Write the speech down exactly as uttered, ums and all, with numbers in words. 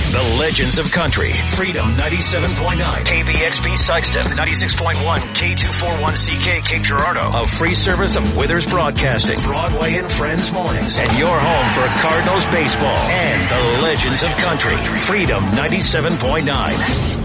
The Legends of Country. Freedom ninety-seven point nine. K B X B Sikeston. ninety-six point one. K two forty-one C K Cape Girardeau. A free service of Withers Broadcasting. Broadway and Friends Mornings. And your home for Cardinals baseball. And the Legends of Country. Freedom ninety-seven point nine.